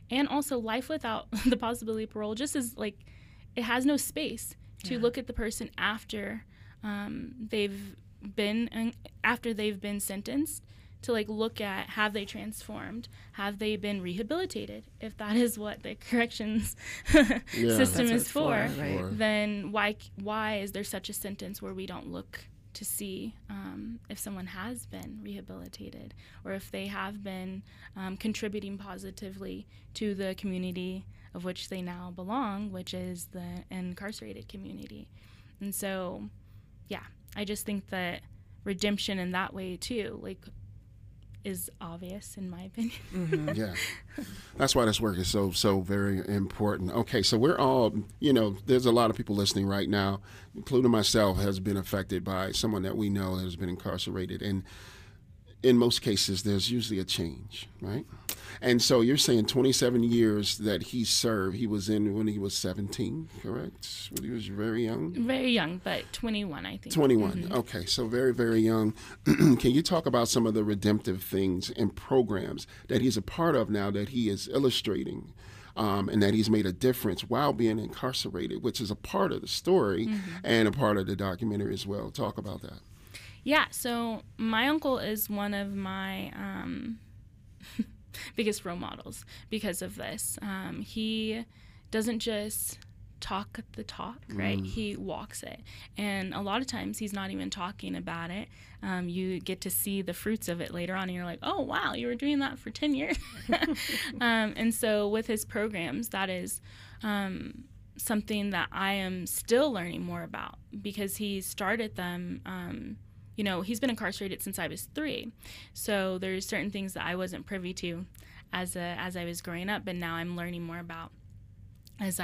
And also life without the possibility of parole just is like, it has no space to look at the person after they've been sentenced, to like look at, have they transformed, have they been rehabilitated? If that is what the corrections system is for, right? Then why is there such a sentence where we don't look to see if someone has been rehabilitated, or if they have been contributing positively to the community of which they now belong, which is the incarcerated community. And so, yeah, I just think that redemption in that way too, like, is obvious in my opinion. Mm-hmm. Yeah, that's why this work is so very important. Okay, so we're all, there's a lot of people listening right now, including myself, has been affected by someone that we know that has been incarcerated, and in most cases there's usually a change, right? And so you're saying 27 years that he served, he was in when he was 17, correct? When he was very young? Very young, but 21, I think. 21, Mm-hmm. Okay, so very, very young. Can you talk about some of the redemptive things and programs that he's a part of now that he is illustrating, and that he's made a difference while being incarcerated, which is a part of the story and a part of the documentary as well? Talk about that. Yeah, so my uncle is one of my biggest role models because of this. He doesn't just talk the talk, right? He walks it. And a lot of times he's not even talking about it. You get to see the fruits of it later on, and you're like, oh, wow, you were doing that for 10 years. And so with his programs, that is something that I am still learning more about, because he started them he's been incarcerated since I was 3. So there's certain things that I wasn't privy to as I was growing up, but now I'm learning more about as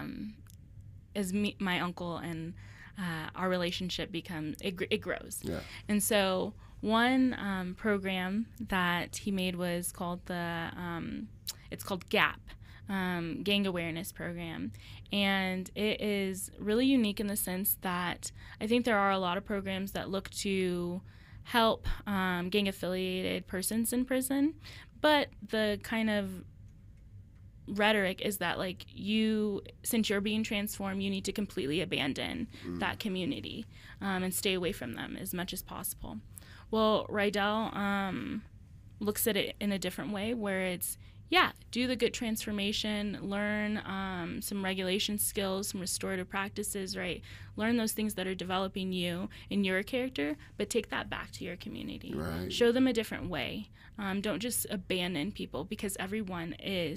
my uncle and our relationship it grows. Yeah. And so one program that he made was called it's called GAP. Gang Awareness Program, and it is really unique in the sense that I think there are a lot of programs that look to help gang affiliated persons in prison, but the kind of rhetoric is that, like, since you're being transformed, you need to completely abandon that community and stay away from them as much as possible. Well, Rydell looks at it in a different way, where it's, do the good transformation, learn some regulation skills, some restorative practices, right? Learn those things that are developing you in your character, but take that back to your community. Right. Show them a different way. Don't just abandon people, because everyone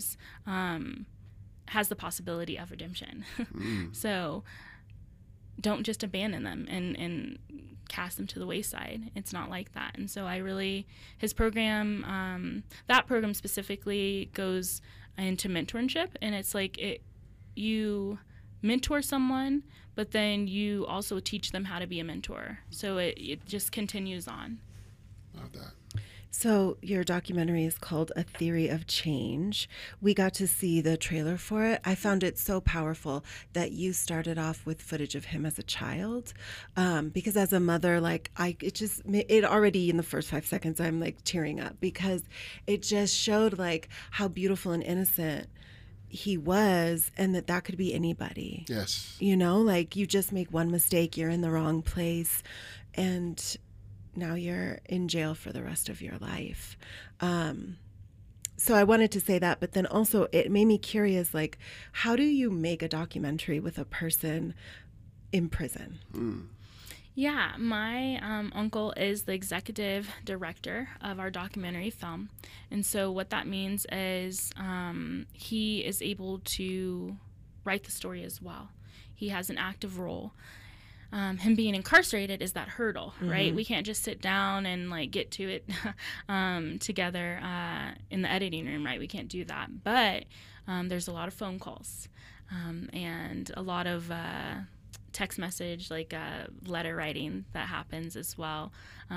has the possibility of redemption. So don't just abandon them and cast them to the wayside. It's not like that. And so his program, that program specifically goes into mentorship, and it's like you mentor someone, but then you also teach them how to be a mentor. So it just continues on. Love that. So your documentary is called A Theory of Change. We got to see the trailer for it. I found it so powerful that you started off with footage of him as a child, because as a mother, it already in the first 5 seconds, I'm like tearing up, because it just showed like how beautiful and innocent he was, and that could be anybody. Yes. Like, you just make one mistake, you're in the wrong place, and now you're in jail for the rest of your life. So I wanted to say that, but then also it made me curious, like, how do you make a documentary with a person in prison? Yeah, my uncle is the executive director of our documentary film. And so what that means is he is able to write the story as well. He has an active role. Him being incarcerated is that hurdle, right? We can't just sit down and like get to it together in the editing room, right? We can't do that. But there's a lot of phone calls and a lot of text message, like letter writing that happens as well.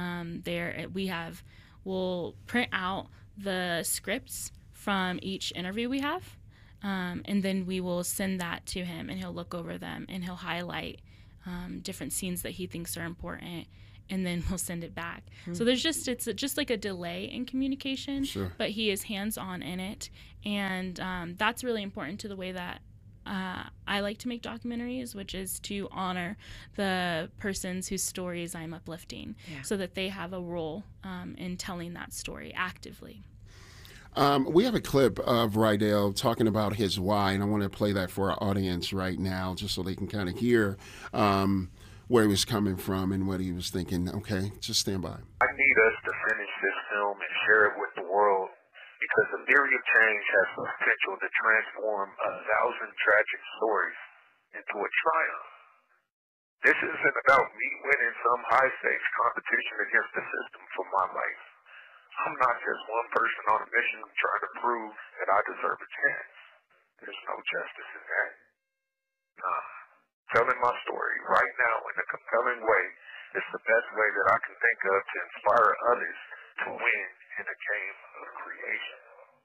We'll print out the scripts from each interview we have, and then we will send that to him, and he'll look over them and he'll highlight different scenes that he thinks are important, and then we'll send it back. So it's just like a delay in communication, Sure. but he is hands-on in it. And that's really important to the way that I like to make documentaries, which is to honor the persons whose stories I'm uplifting, so that they have a role in telling that story actively. We have a clip of Rydell talking about his why, and I want to play that for our audience right now, just so they can kind of hear where he was coming from and what he was thinking. Okay, just stand by. I need us to finish this film and share it with the world, because the theory of change has the potential to transform 1,000 tragic stories into a triumph. This isn't about me winning some high-stakes competition against the system for my life. I'm not just one person on a mission trying to prove that I deserve a chance. There's no justice in that. Nah. Telling my story right now in a compelling way is the best way that I can think of to inspire others to win in a game of creation.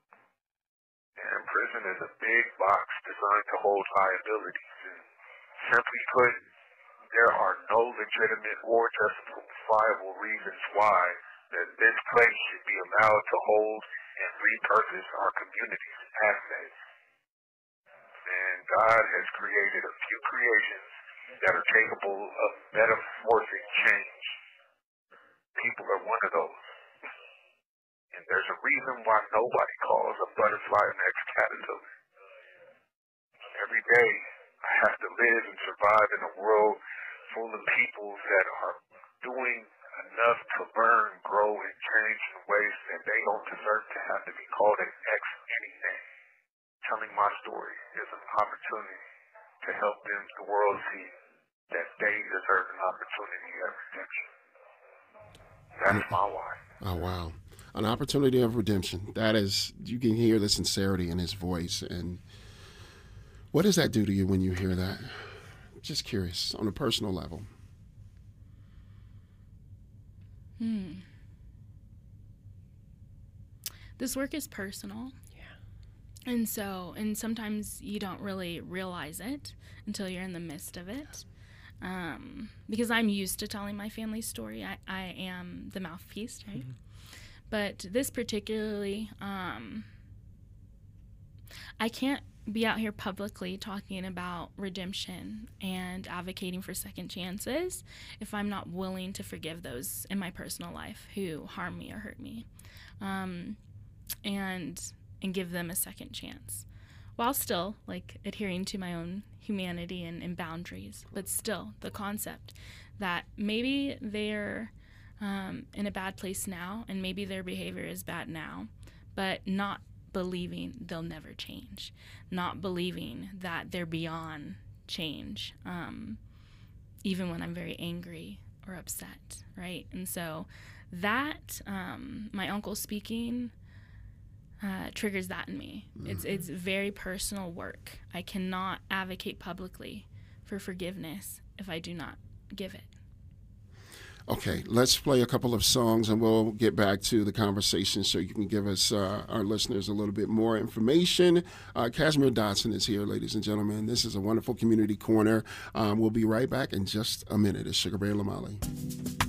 And prison is a big box designed to hold liabilities. And simply put, there are no legitimate or justifiable reasons why that this place should be allowed to hold and repurpose our community's assets. And God has created a few creations that are capable of metamorphosing change. People are one of those. And there's a reason why nobody calls a butterfly an ex-caterpillar. Every day, I have to live and survive in a world full of people that are doing enough to learn, grow, and change in ways that they don't deserve to have to be called an ex-anything. Telling my story is an opportunity to help them, the world, see that they deserve an opportunity at redemption. That's my why. Oh, wow. An opportunity of redemption. That is, you can hear the sincerity in his voice. And what does that do to you when you hear that? Just curious, on a personal level. This work is personal. And sometimes you don't really realize it until you're in the midst of it. Because I'm used to telling my family's story. I am the mouthpiece, right? Mm-hmm. But this particularly, I can't be out here publicly talking about redemption and advocating for second chances if I'm not willing to forgive those in my personal life who harm me or hurt me. And give them a second chance, while still adhering to my own humanity and boundaries. But still, the concept that maybe they're in a bad place now, and maybe their behavior is bad now, but not believing they'll never change, not believing that they're beyond change, even when I'm very angry or upset, right? And so that, my uncle speaking, triggers that in me. Mm-hmm. It's very personal work. I cannot advocate publicly for forgiveness if I do not give it. Okay, let's play a couple of songs and we'll get back to the conversation so you can give us, our listeners, a little bit more information. Casimir Dotson is here, ladies and gentlemen. This is a wonderful community corner. We'll be right back in just a minute. It's Sugar Bear Lamali.